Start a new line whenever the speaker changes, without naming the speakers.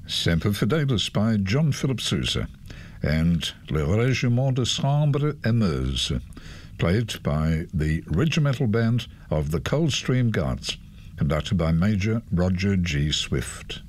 Semper Fidelis by John Philip Sousa, and Le Régiment de Sambre et Meuse, played by the regimental band of the Coldstream Guards, conducted by Major Roger G. Swift.